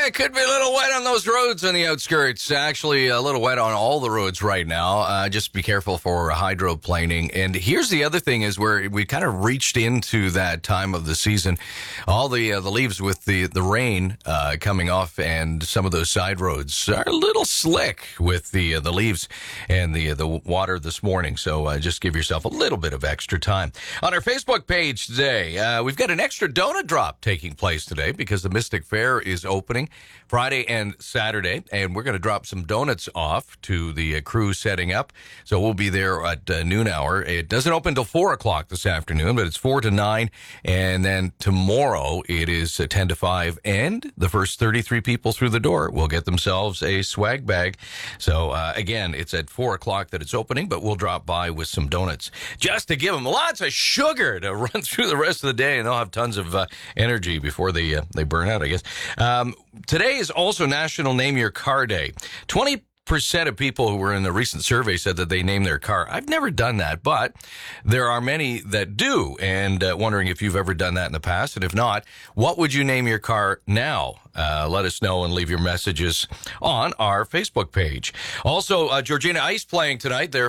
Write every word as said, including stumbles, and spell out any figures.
it could be a little wet on those roads on the outskirts. Actually, a little wet on all the roads right now. Uh, just be careful for hydroplaning. And here's the other thing is where we kind of reached into that time of the season. All the uh, the leaves with the, the rain uh, coming off, and some of those side roads are a little slick with the uh, the leaves and the, uh, the water this morning. So uh, just give yourself a little bit of extra time. On our Facebook page today, uh, we've got an extra donut drop taking place today because the Mystic Fair is opening Friday and Saturday, and we're going to drop some donuts off to the uh, crew setting up. So we'll be there at uh, noon hour. It doesn't open till four o'clock this afternoon, but it's four to nine, and then tomorrow it is uh, ten to five, and the first thirty-three people through the door will get themselves a swag bag. So uh, again, it's at four o'clock that it's opening, but we'll drop by with some donuts just to give them lots of sugar to run through the rest of the day, and they'll have tons of uh, energy before they uh, they burn out, I guess. Um, today is also National Name Your Car Day. twenty percent of people who were in the recent survey said that they name their car. I've never done that, but there are many that do, and uh, wondering if you've ever done that in the past, and if not, what would you name your car now? Uh, let us know and leave your messages on our Facebook page. Also, uh, Georgina Ice playing tonight. They're